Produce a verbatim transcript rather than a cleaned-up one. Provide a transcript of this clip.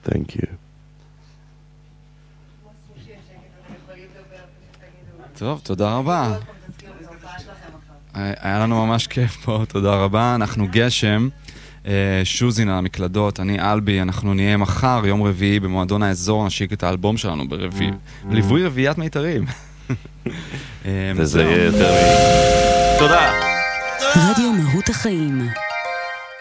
Thank you. טוב, תודה רבה. היה לנו ממש כיף פה, תודה רבה. אנחנו גשם, שוזין על המקלדות, אני אלבי, אנחנו נהיה מחר, יום רביעי, במועדון האזור, נשיק את האלבום שלנו ברביעי. ליווי רביעיית מיתרים. וזה יהיה יותר... תודה. רדיו מהות החיים.